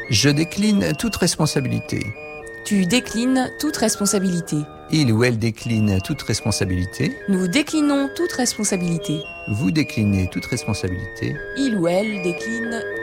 Je décline toute responsabilité. Tu déclines toute responsabilité. Il ou elle décline toute responsabilité. Nous déclinons toute responsabilité. Vous déclinez toute responsabilité. Il ou elle décline